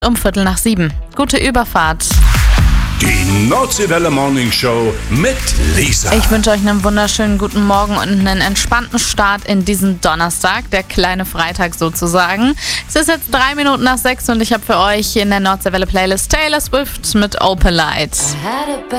Um 6:15. Gute Überfahrt. Die Nordseewelle Morning Show mit Lisa. Ich wünsche euch einen wunderschönen guten Morgen und einen entspannten Start in diesen Donnerstag, der kleine Freitag sozusagen. Es ist jetzt 3:03 und ich habe für euch in der Nordseewelle Playlist Taylor Swift mit Open Light.